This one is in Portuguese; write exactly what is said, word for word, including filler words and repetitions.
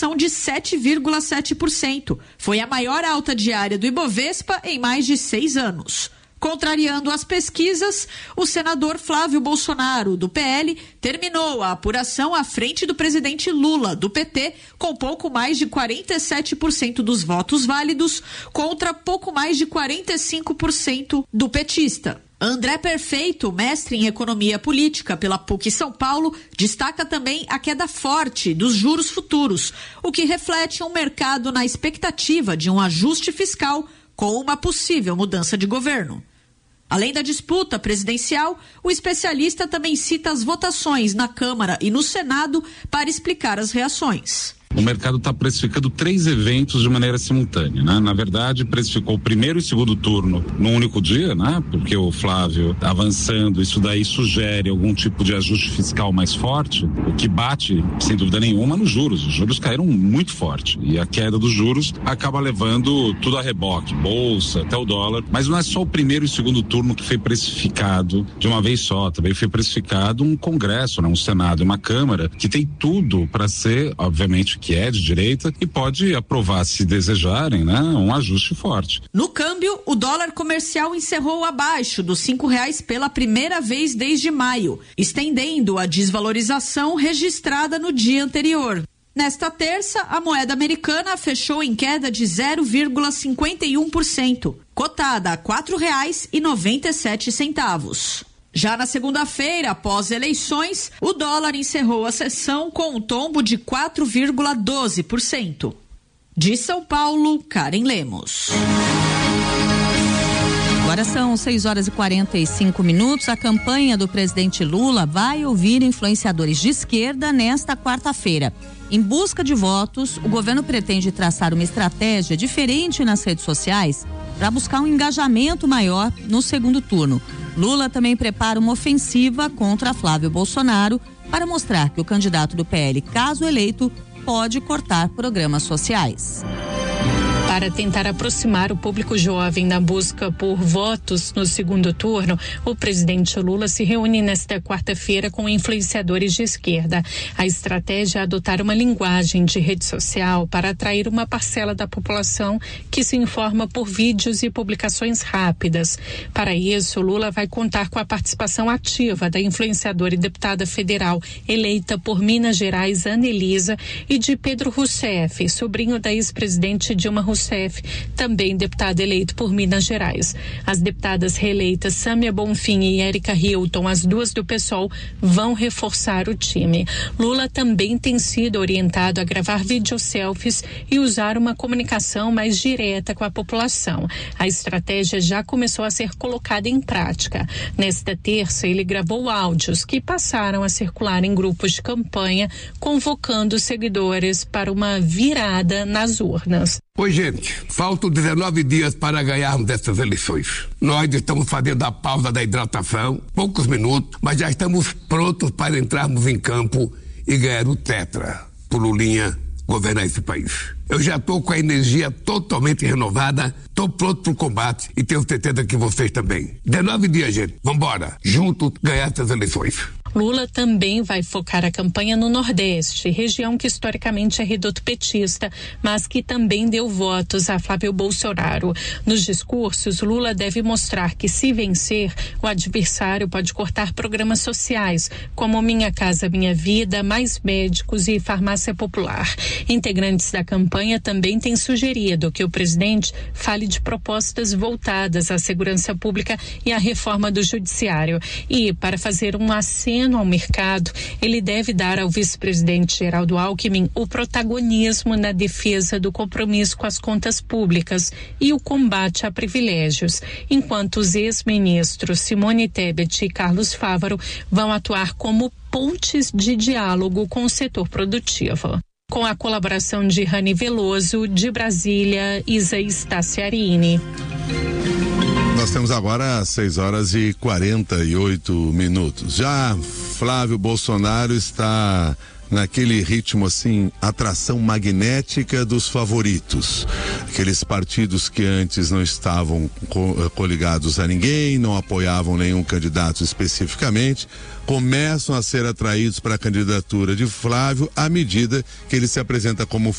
variação de sete vírgula sete por cento. Foi a maior alta diária do Ibovespa em mais de seis anos. Contrariando as pesquisas, o senador Flávio Bolsonaro, do P L, terminou a apuração à frente do presidente Lula, do P T, com pouco mais de quarenta e sete por cento dos votos válidos, contra pouco mais de quarenta e cinco por cento do petista. André Perfeito, mestre em economia política pela P U C São Paulo, destaca também a queda forte dos juros futuros, o que reflete um mercado na expectativa de um ajuste fiscal com uma possível mudança de governo. Além da disputa presidencial, o especialista também cita as votações na Câmara e no Senado para explicar as reações. O mercado está precificando três eventos de maneira simultânea, né? Na verdade, precificou o primeiro e segundo turno num único dia, né? Porque o Flávio avançando, isso daí sugere algum tipo de ajuste fiscal mais forte, o que bate, sem dúvida nenhuma, nos juros. Os juros caíram muito forte e a queda dos juros acaba levando tudo a reboque, bolsa, até o dólar. Mas não é só o primeiro e segundo turno que foi precificado de uma vez só, também foi precificado um Congresso, né? Um Senado e uma Câmara que tem tudo para ser, obviamente, que é de direita e pode aprovar, se desejarem, né, um ajuste forte. No câmbio, o dólar comercial encerrou abaixo dos cinco reais pela primeira vez desde maio, estendendo a desvalorização registrada no dia anterior. Nesta terça, a moeda americana fechou em queda de zero vírgula cinquenta e um por cento, cotada a quatro reais e noventa e sete centavos. Já na segunda-feira, após eleições, o dólar encerrou a sessão com um tombo de quatro vírgula doze por cento. De São Paulo, Karen Lemos. Agora são seis horas e quarenta e cinco minutos. A campanha do presidente Lula vai ouvir influenciadores de esquerda nesta quarta-feira. Em busca de votos, o governo pretende traçar uma estratégia diferente nas redes sociais para buscar um engajamento maior no segundo turno. Lula também prepara uma ofensiva contra Flávio Bolsonaro para mostrar que o candidato do P L, caso eleito, pode cortar programas sociais. Para tentar aproximar o público jovem na busca por votos no segundo turno, o presidente Lula se reúne nesta quarta-feira com influenciadores de esquerda. A estratégia é adotar uma linguagem de rede social para atrair uma parcela da população que se informa por vídeos e publicações rápidas. Para isso, Lula vai contar com a participação ativa da influenciadora e deputada federal eleita por Minas Gerais, Anelisa, e de Pedro Rousseff, sobrinho da ex-presidente Dilma Rousseff, também deputado eleito por Minas Gerais. As deputadas reeleitas Sâmia Bonfim e Érica Hilton, as duas do PSOL, vão reforçar o time. Lula também tem sido orientado a gravar videoselfies e usar uma comunicação mais direta com a população. A estratégia já começou a ser colocada em prática. Nesta terça, ele gravou áudios que passaram a circular em grupos de campanha, convocando seguidores para uma virada nas urnas. Oi, gente, faltam dezenove dias para ganharmos essas eleições. Nós estamos fazendo a pausa da hidratação, poucos minutos, mas já estamos prontos para entrarmos em campo e ganhar o tetra, por Lulinha governar esse país. Eu já estou com a energia totalmente renovada, estou pronto para o combate e tenho certeza que vocês também. dezenove dias, gente, vambora, juntos ganhar essas eleições. Lula também vai focar a campanha no Nordeste, região que historicamente é reduto petista, mas que também deu votos a Flávio Bolsonaro. Nos discursos, Lula deve mostrar que, se vencer, o adversário pode cortar programas sociais, como Minha Casa Minha Vida, Mais Médicos e Farmácia Popular. Integrantes da campanha também têm sugerido que o presidente fale de propostas voltadas à segurança pública e à reforma do judiciário. E, para fazer um aceno ao mercado, ele deve dar ao vice-presidente Geraldo Alckmin o protagonismo na defesa do compromisso com as contas públicas e o combate a privilégios, enquanto os ex-ministros Simone Tebet e Carlos Fávaro vão atuar como pontes de diálogo com o setor produtivo. Com a colaboração de Rani Veloso, de Brasília, Isa Staciarini. Nós temos agora seis horas e quarenta e oito minutos. Já Flávio Bolsonaro está naquele ritmo assim, atração magnética dos favoritos. Aqueles partidos que antes não estavam co- coligados a ninguém, não apoiavam nenhum candidato especificamente, começam a ser atraídos para a candidatura de Flávio à medida que ele se apresenta como